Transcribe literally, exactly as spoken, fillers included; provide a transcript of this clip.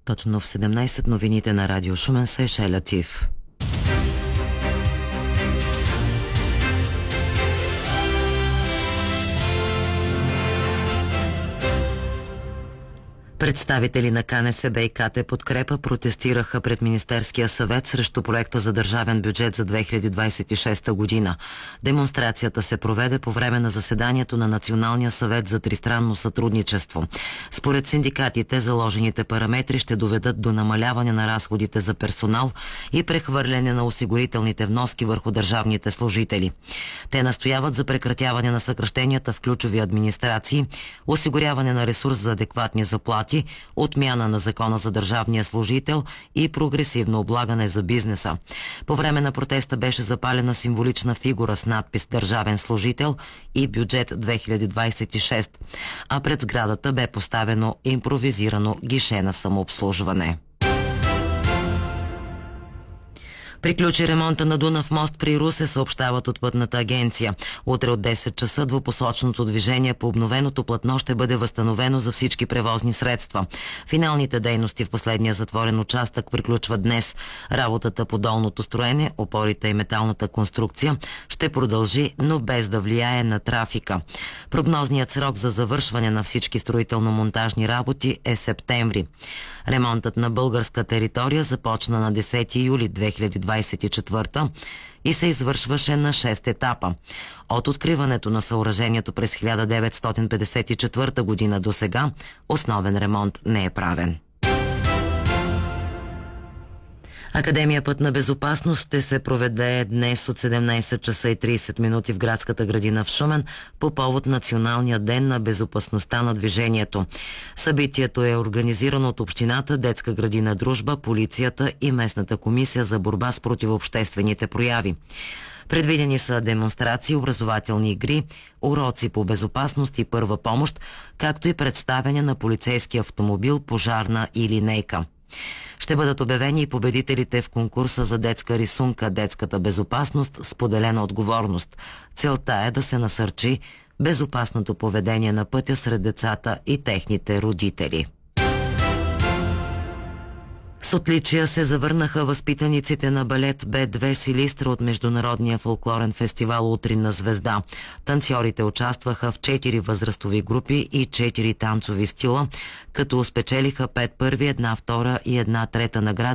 точно в седемнайсет новините на Радио Шумен с Айша Латиф. Представители на Ка Не Се Бе и Ка Те Подкрепа протестираха пред Министерския съвет срещу проекта за държавен бюджет за две хиляди двайсет и шеста година. Демонстрацията се проведе по време на заседанието на Националния съвет за тристранно сътрудничество. Според синдикатите, заложените параметри ще доведат до намаляване на разходите за персонал и прехвърляне на осигурителните вноски върху държавните служители. Те настояват за прекратяване на съкращенията в ключови администрации, осигуряване на ресурс за адекватни заплати, отмяна на закона за държавния служител и прогресивно облагане за бизнеса. По време на протеста беше запалена символична фигура с надпис «Държавен служител» и бюджет две хиляди двайсет и шеста, а пред сградата бе поставено импровизирано гише на самообслужване. Приключи ремонта на Дунав мост при Русе, съобщават от Пътната агенция. Утре от десет часа двупосочното движение по обновеното платно ще бъде възстановено за всички превозни средства. Финалните дейности в последния затворен участък приключват днес. Работата по долното строене, опорите и металната конструкция ще продължи, но без да влияе на трафика. Прогнозният срок за завършване на всички строително-монтажни работи е септември. Ремонтът на българска територия започна на десети юли две хиляди двайсет и четвърта и се извършваше на шест етапа. От откриването на съоръжението през хиляда деветстотин петдесет и четвърта година до сега основен ремонт не е правен. Академия Пътна безопасност ще се проведе днес от седемнайсет часа и трийсет минути в градската градина в Шумен по повод Националния ден на безопасността на движението. Събитието е организирано от общината, детска градина Дружба, полицията и местната комисия за борба с противообществените прояви. Предвидени са демонстрации, образователни игри, уроци по безопасност и първа помощ, както и представяне на полицейски автомобил, пожарна и линейка. Ще бъдат обявени и победителите в конкурса за детска рисунка «Детската безопасност. Споделена отговорност». Целта е да се насърчи безопасното поведение на пътя сред децата и техните родители. С отличия се завърнаха възпитаниците на балет Б две Силистра от Международния фолклорен фестивал «Утринна звезда». Танцорите участваха в четири възрастови групи и четири танцови стила, като спечелиха пет първи, една втора и една трета награда